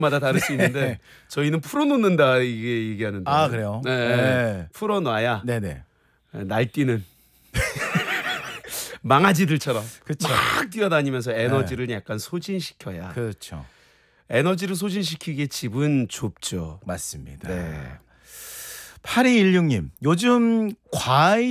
마다 다를 수 있는데 저희는 풀어놓는다 이게 얘기하는데. 아 그래요? 네. 네. 풀어놔야 네네. 날뛰는 망아지들처럼 그쵸. 막 뛰어다니면서 에너지를 약간 소진시켜야. 그렇죠. 에너지를 소진시키기에 집은 좁죠. 맞습니다. 네. 8216님 요즘 과일